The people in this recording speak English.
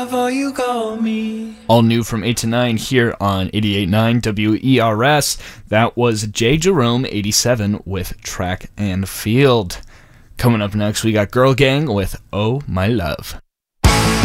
You call me. All new from 8 to 9 here on 88.9 WERS. That was J. Jerome 87 with Track and Field. Coming up next, we got Girl Gang with Oh My Love.